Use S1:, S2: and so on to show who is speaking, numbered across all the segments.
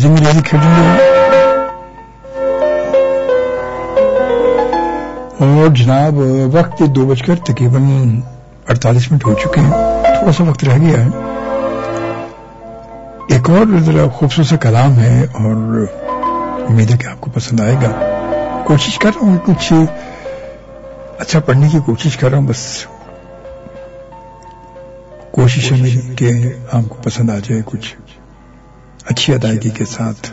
S1: ریزی میں ریزی کھیلیں گے. اور جناب وقت 2 تقریباً 48 ہو چکے ہیں. تھوڑا سا وقت رہ گیا ہے. ایک اور ذرا خوبصورت سا کلام ہے اور امید ہے کہ آپ کو پسند آئے گا. کوشش کر رہا ہوں کچھ اچھا پڑھنے کی کوشش کر رہا ہوں. بس کوشش ہے میری کہ آپ کو پسند آ جائے کچھ اچھی ادائیگی کے ساتھ.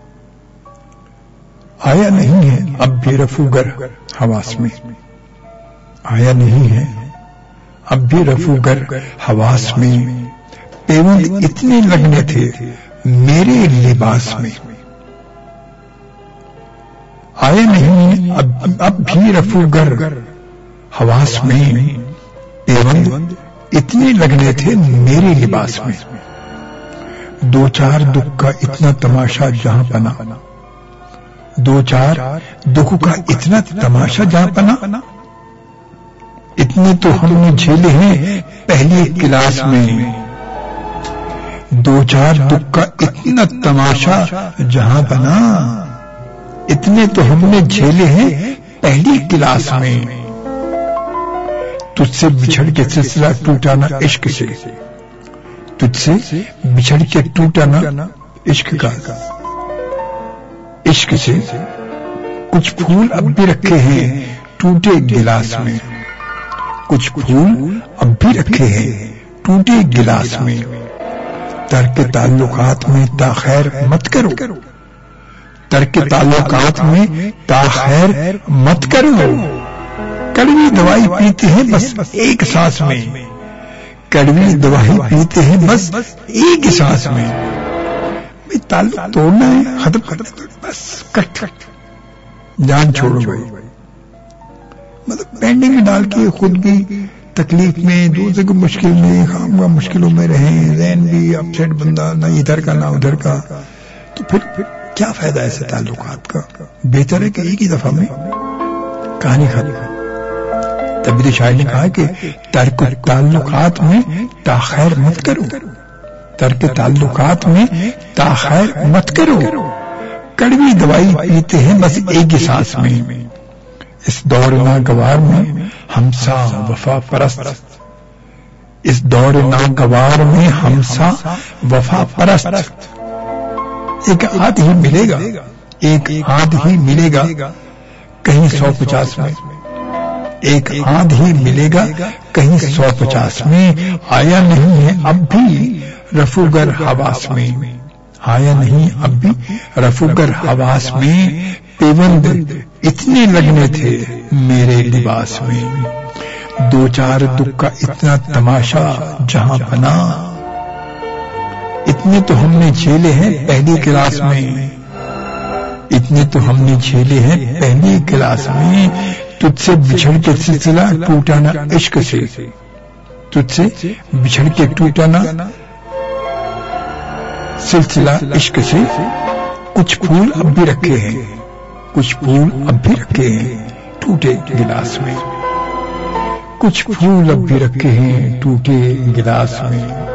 S1: آیا نہیں ہے اب بھی رفوگر حواس میں, آیا نہیں ہے اب بھی رفوگر حواس میں, پیوند اتنے لگنے تھے میرے لباس میں. آیا نہیں اب بھی رفوگر حواس میں, پیوند اتنے لگنے تھے میرے لباس میں. 2-4 دکھ کا اتنا تماشا جہاں پنا, 2-4 دکھ کا اتنا تماشا جہاں پنا, اتنے تو ہم نے جھیلے ہیں پہلی کلاس میں. 2-4 دکھ کا اتنا تماشا جہاں بنا, اتنے تو ہم نے جھیلے ہیں پہلی کلاس میں. تجھ سے بچھڑ کے سلسلہ ٹوٹا نہ عشق سے, تجھ سے بچھڑ کے ٹوٹا نہ عشق کا. عشق سے کچھ پھول اب بھی رکھے ہیں ٹوٹے گلاس میں, کچھ پھول اب بھی رکھے ہیں ٹوٹے گلاس میں. ترک تعلقات میں تاخیر مت کرو, ترک تعلقات میں تاخیر مت کرو. کڑوی دوائی پیتے ہیں بس ایک سانس میں, کڑوی دوائی پیتے ہیں بس ایک سانس میں. تعلق توڑنا ہے, ختم کرنا, بس کٹ جان چھوڑو بھائی. مطلب پینڈنگ میں ڈال کے خود بھی تکلیف میں, دوسرے کو مشکل میں, خامخواہ مشکلوں میں رہیں, ذہن بھی اپ سیٹ بندہ, نہ ادھر کا نہ ادھر کا, تو پھر کیا فائدہ ایسے تعلقات کا. بہتر ہے کہ ایک ہی دفعہ میں کہانی ختم. تبھی تو شاعر نے کہا کہ ترک تعلقات میں تاخیر مت کرو, ترک تعلقات میں تاخیر مت کرو. کڑوی دوائی پیتے ہیں بس ایک ہی سانس میں. اس دور ناگوار میں ہمسا وفا پرست, اس دور ناگوار میں ہمسا وفا پرست. ایک ہاتھ ہی ملے گا, ایک ہاتھ ہی ملے گا کہیں 150 میں, ایک ہاتھ ہی ملے گا کہیں 150 میں. آیا نہیں ہے اب بھی رفوگر حواس میں, آیا نہیں اب بھی رفوگر حواس میں, پیوند اتنے لگنے تھے میرے لباس میں. 2-4 دکھ کا اتنا تماشا جہاں بنا, اتنے تو ہم نے جھیلے ہیں پہلی کلاس میں, اتنے تو ہم نے جھیلے ہیں پہلی کلاس میں. تجھ سے بچھڑ کے سلسلہ ٹوٹا نہ عشق سے, تجھ سے بچھڑ کے ٹوٹا نہ سلسلہ عشق سے. کچھ پھول اب بھی رکھے ہیں, کچھ پھول اب بھی رکھے ہیں ٹوٹے گلاس میں, کچھ پھول اب بھی رکھے ہیں ٹوٹے گلاس میں.